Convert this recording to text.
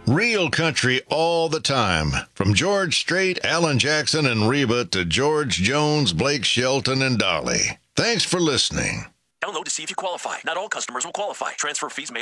Real country all the time. From George Strait, Alan Jackson, and Reba to George Jones, Blake Shelton, and Dolly. Thanks for listening. Download to see if you qualify. Not all customers will qualify. Transfer fees may